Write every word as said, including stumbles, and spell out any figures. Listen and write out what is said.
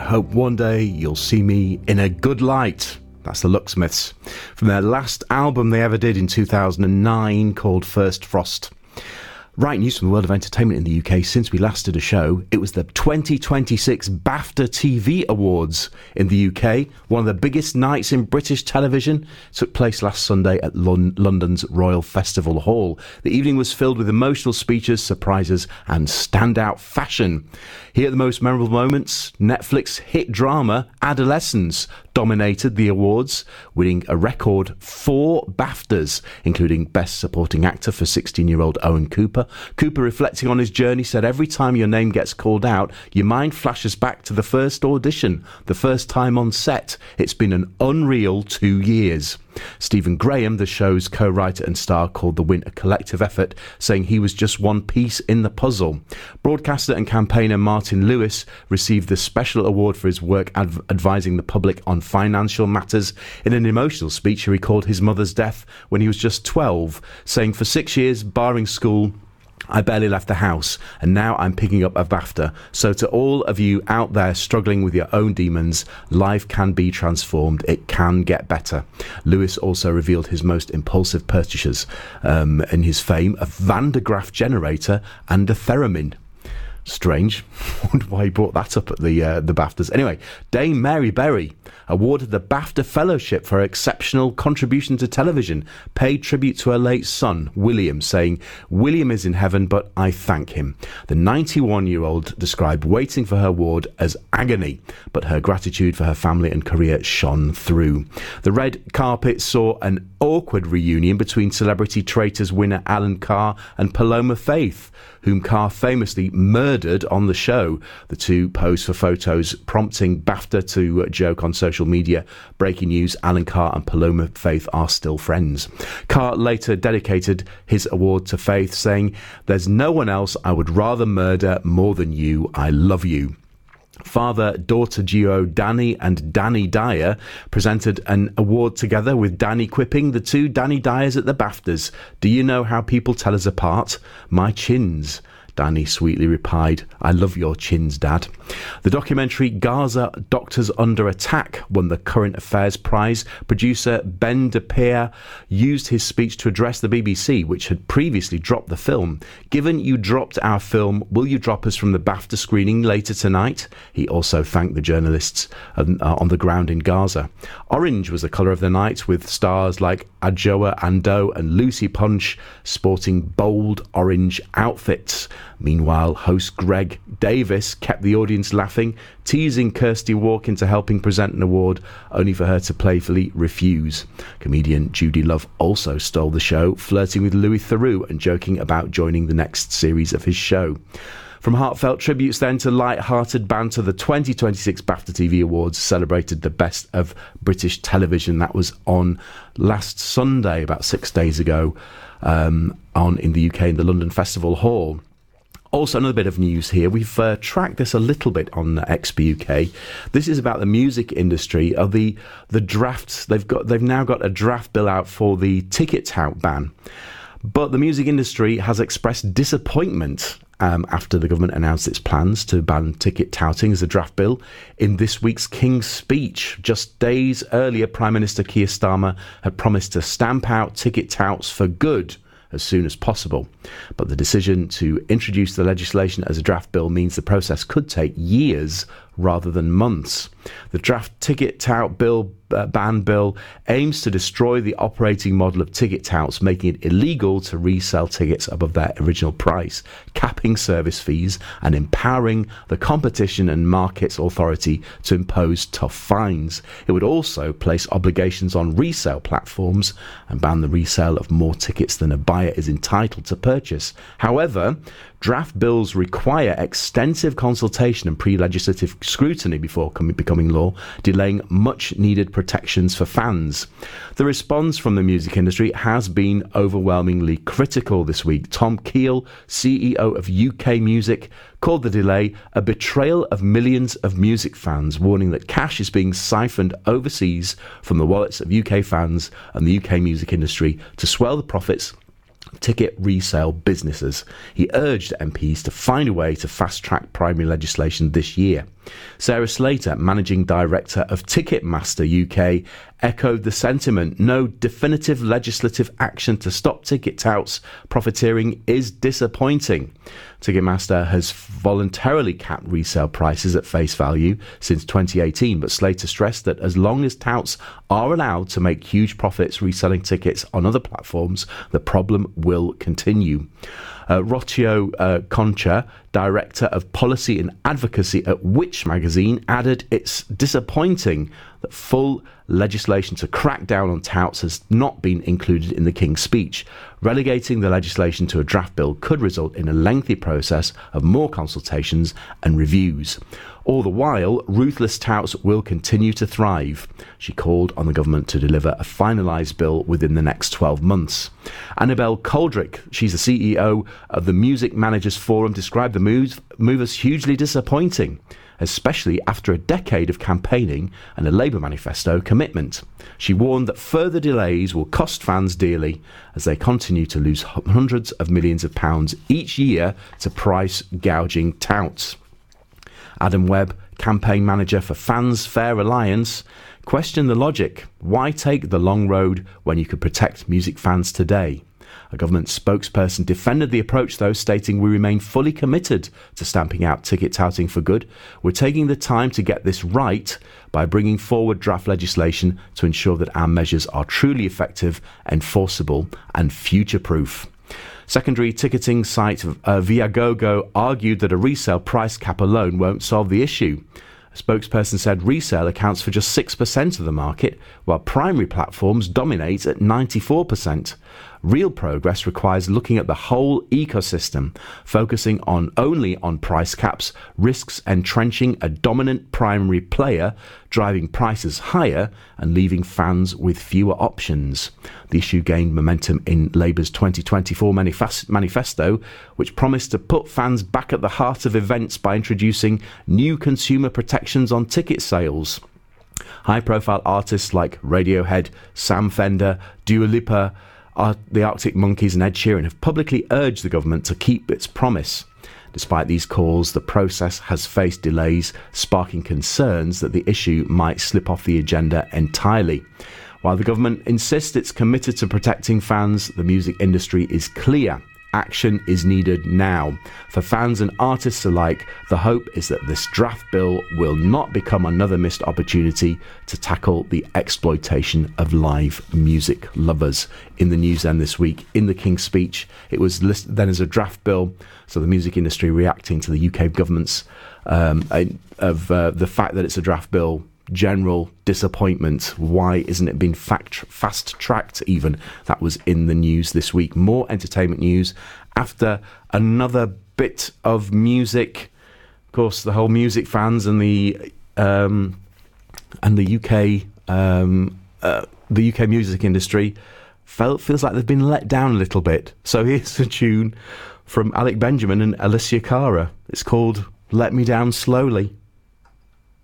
hope one day you'll see me in a good light. That's the Locksmiths, from their last album they ever did in two thousand nine called First Frost. Right news from the world of entertainment in the U K. Since we last did a show, it was the twenty twenty-six BAFTA T V Awards in the U K. One of the biggest nights in British television. Took place last Sunday at Lon- London's Royal Festival Hall. The evening was filled with emotional speeches, surprises and standout fashion. Here are the most memorable moments. Netflix hit drama Adolescence dominated the awards, winning a record four BAFTAs, including Best Supporting Actor for sixteen-year-old Owen Cooper. Cooper, reflecting on his journey, said, "Every time your name gets called out, your mind flashes back to the first audition, the first time on set. It's been an unreal two years." Stephen Graham, the show's co-writer and star, called the win a collective effort, saying he was just one piece in the puzzle. Broadcaster and campaigner Martin Lewis received the special award for his work adv- advising the public on financial matters. In an emotional speech, he recalled his mother's death when he was just twelve, saying, "For six years, barring school, I barely left the house, and now I'm picking up a BAFTA. So to all of you out there struggling with your own demons, life can be transformed. It can get better." Lewis also revealed his most impulsive purchases um, in his fame: a Van de Graaff generator and a theremin. Strange. I wonder why he brought that up at the uh, the BAFTAs. Anyway, Dame Mary Berry awarded the BAFTA Fellowship for her exceptional contribution to television, paid tribute to her late son, William, saying, "William is in heaven, but I thank him." The ninety-one-year-old described waiting for her award as agony, but her gratitude for her family and career shone through. The red carpet saw an awkward reunion between Celebrity Traitors winner Alan Carr and Paloma Faith, whom Carr famously murdered on the show. The two posed for photos, prompting BAFTA to joke on social media. Breaking news: Alan Carr and Paloma Faith are still friends. Carr later dedicated his award to Faith, saying, "There's no one else I would rather murder more than you. I love you." Father-daughter duo Danny and Danny Dyer presented an award together, with Danny quipping, "The two Danny Dyers at the BAFTAs. Do you know how people tell us apart? My chins." Danny sweetly replied, "I love your chins, Dad." The documentary Gaza Doctors Under Attack won the Current Affairs Prize. Producer Ben De Peer used his speech to address the B B C, which had previously dropped the film. "Given you dropped our film, will you drop us from the BAFTA screening later tonight?" He also thanked the journalists on, uh, on the ground in Gaza. Orange was the colour of the night, with stars like Adjoa Andoh and Lucy Punch sporting bold orange outfits. Meanwhile, host Greg Davis kept the audience laughing, teasing Kirsty Walk into helping present an award, only for her to playfully refuse. Comedian Judy Love also stole the show, flirting with Louis Theroux and joking about joining the next series of his show. From heartfelt tributes then to light-hearted banter, the twenty twenty-six BAFTA T V Awards celebrated the best of British television. That was on last Sunday, about six days ago, um, on in the U K in the London Festival Hall. Also, another bit of news here. We've uh, tracked this a little bit on X P U K. This is about the music industry. Of the the drafts they've got, they've now got a draft bill out for the ticket tout ban. But the music industry has expressed disappointment um, after the government announced its plans to ban ticket touting as a draft bill in this week's King's Speech. Just days earlier, Prime Minister Keir Starmer had promised to stamp out ticket touts for good as soon as possible. But the decision to introduce the legislation as a draft bill means the process could take years rather than months. The draft ticket tout bill uh, ban bill aims to destroy the operating model of ticket touts, making it illegal to resell tickets above their original price, capping service fees and empowering the Competition and Markets Authority to impose tough fines. It would also place obligations on resale platforms and ban the resale of more tickets than a buyer is entitled to purchase. However, draft bills require extensive consultation and pre-legislative scrutiny before com- becoming law, delaying much-needed protections for fans. The response from the music industry has been overwhelmingly critical this week. Tom Keel, C E O of U K Music, called the delay a betrayal of millions of music fans, warning that cash is being siphoned overseas from the wallets of U K fans and the U K music industry to swell the profits ticket resale businesses. He urged M Ps to find a way to fast-track primary legislation this year. Sarah Slater, Managing Director of Ticketmaster U K, echoed the sentiment. No definitive legislative action to stop ticket touts profiteering is disappointing. Ticketmaster has voluntarily capped resale prices at face value since twenty eighteen, but Slater stressed that as long as touts are allowed to make huge profits reselling tickets on other platforms, the problem will continue. Uh, Rocío uh, Concha, Director of Policy and Advocacy at Which magazine, added it's disappointing that full legislation to crack down on touts has not been included in the King's Speech. Relegating the legislation to a draft bill could result in a lengthy process of more consultations and reviews. All the while, ruthless touts will continue to thrive. She called on the government to deliver a finalised bill within the next twelve months. Annabelle Coldrick, she's the C E O of the Music Managers Forum, described the move, move as hugely disappointing, especially after a decade of campaigning and a Labour manifesto commitment. She warned that further delays will cost fans dearly as they continue to lose hundreds of millions of pounds each year to price gouging touts. Adam Webb, campaign manager for Fans Fair Alliance, questioned the logic. Why take the long road when you could protect music fans today? A government spokesperson defended the approach, though, stating, "We remain fully committed to stamping out ticket touting for good. We're taking the time to get this right by bringing forward draft legislation to ensure that our measures are truly effective, enforceable and future-proof." Secondary ticketing site uh, Viagogo argued that a resale price cap alone won't solve the issue. A spokesperson said resale accounts for just six percent of the market, while primary platforms dominate at ninety-four percent. Real progress requires looking at the whole ecosystem, focusing on only on price caps risks entrenching a dominant primary player, driving prices higher and leaving fans with fewer options. The issue gained momentum in Labour's twenty twenty-four manifest- manifesto, which promised to put fans back at the heart of events by introducing new consumer protections on ticket sales. High-profile artists like Radiohead, Sam Fender, Dua Lipa, Ar- the Arctic Monkeys and Ed Sheeran have publicly urged the government to keep its promise. Despite these calls, the process has faced delays, sparking concerns that the issue might slip off the agenda entirely. While the government insists it's committed to protecting fans, the music industry is clear. Action is needed now. For fans and artists alike, the hope is that this draft bill will not become another missed opportunity to tackle the exploitation of live music lovers. In the news then this week, in the King's Speech, it was listed then as a draft bill, so the music industry reacting to the U K government's um, of uh, the fact that it's a draft bill. General disappointment. Why isn't it being fact fast-tracked even? That was in the news this week. More entertainment news after another bit of music. Of course, the whole music fans and the um, and the U K um, uh, the U K music industry felt feels like they've been let down a little bit. So here's a tune from Alec Benjamin and Alicia Cara. It's called "Let Me Down Slowly."